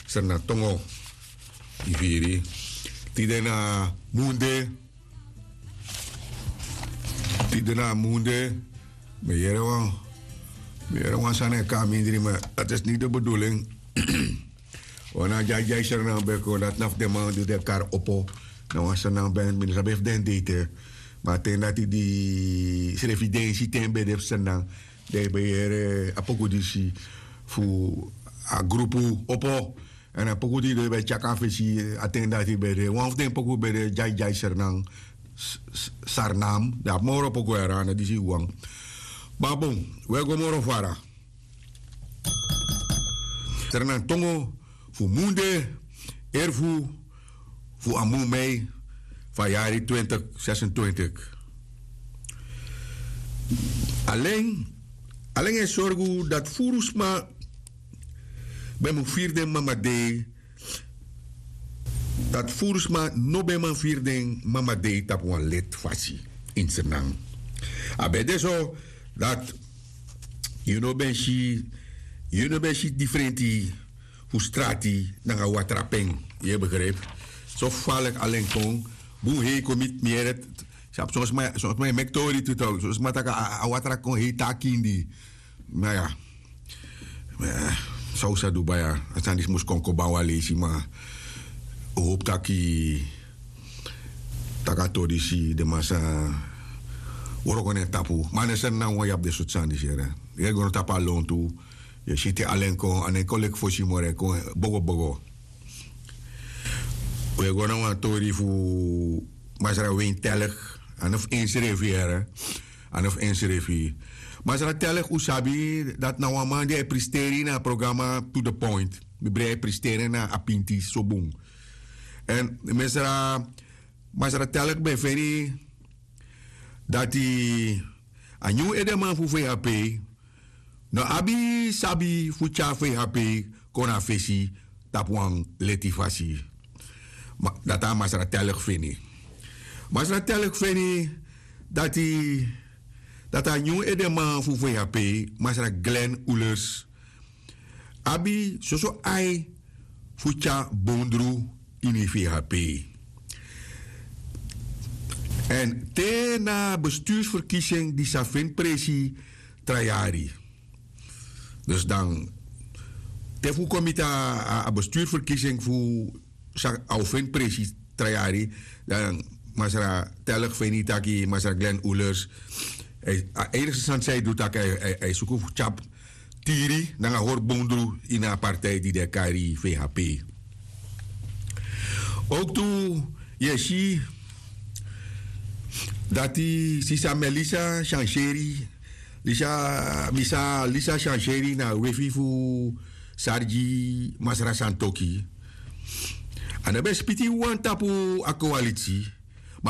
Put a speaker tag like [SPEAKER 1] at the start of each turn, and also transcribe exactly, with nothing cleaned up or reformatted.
[SPEAKER 1] serna tongo iviri tidena munde tidena munde meyere wan meyere wan sana kamindri maar dat is niet de bedoeling. Wana jai jai serna beko dat naf de man de kar oppo na wan serna ben min sabef den date maar ten dat die evidentie ten bij de serna de beere apokudisi fu a grupo oppo en apokudi de bij chaka fesi atenda die bij de wan den poku bij de jai jai serna sarnam da moro poku era na disi wang babon we go moro fara serna tongo fu munde erfu fu amu mei van jari twintig zesentwintig. Alleen, alleen is zorgen dat Furusma bij mijn vierde mama de dat Furusma no bij mijn vierde mama de tap wan lid fasi in Senang. Abede zo dat you know ben si you know ben si differenti fu strati nanga watrapeng je begrijpt. Zo valk alleen kon boe he komit meer sap soms maar soms maar mektori tu tau soms maar taka awatra kon he takindi maar ja maar zo sa Dubai ja asan is mus kon ko bawali si maar hoop taki taka tori si de masa worokone tapu maar is er nou wat op de soort sandi sera je gono tapa lon tu je zit alleen kon aan een kolek fosi more kon bogo bogo we gaan nou aan tori voor masra ween telig en of eens rivière en of eens rivière masra telig usabi dat nou een man die presteren na programma to the point we brei presteren na apinti so boom en masra masra telig bij veni dat die a new edeman voor V H P no abi sabi fu cha V H P kona fesi tapwang letifasi dat aan masra telig fini. Masra telig fini dat hij dat hij nieuw edeman voor V H P masra Glenn Oelers abi soso ai fucha bondru in V H P. En tena bestuursverkiezing die Savin Presi Trajari. Dus dan te fu komita a bestuursverkiezing voor Alvin Presi Trajari, dan Masra Telig Venitaki, Masra Glenn Oelers. Enigszins aan zij doet dat hij zoekt voor chap tiri, dan hoort bondru in een partij die de Kari V H P. Ook toen je ziet dat die Sisa Melissa Chancheri, Lisa Misa Lisa Chancheri na Wefi voor Sarji Masra Santoki. En dan ben je wan tapu a coalitie.